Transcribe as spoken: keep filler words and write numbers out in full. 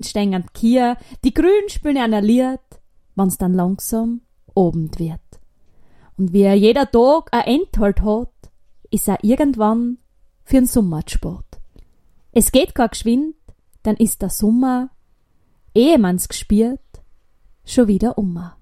stehen die Kühe, die Grün spielen ein Lied, wann's dann langsam Abend wird. Und wie jeder Tag ein End halt hat, ist er irgendwann für'n Sommer zu spät. Es geht gar geschwind, dann ist der Sommer, ehe man's gespürt, schon wieder umma.